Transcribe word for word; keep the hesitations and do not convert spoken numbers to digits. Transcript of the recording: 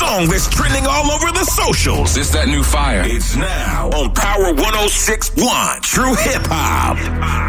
song that's trending all over the socials. It's that new fire. It's now on Power one oh six point one True Hip Hop.